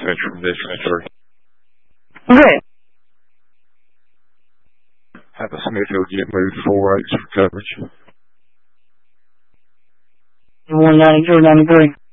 Central District. Okay. Have a Smithfield get moved 4 8s for coverage. 193.